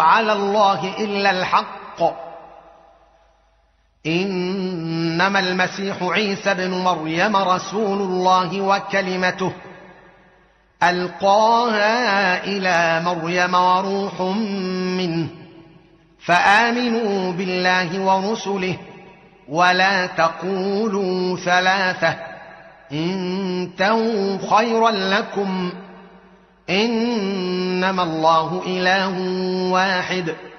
على الله إلا الحق إنما المسيح عيسى ابن مريم رسول الله وكلمته ألقاها إلى مريم وروح منه فآمنوا بالله ورسله ولا تقولوا ثلاثة انتهوا خيرا لكم إنما الله إله واحد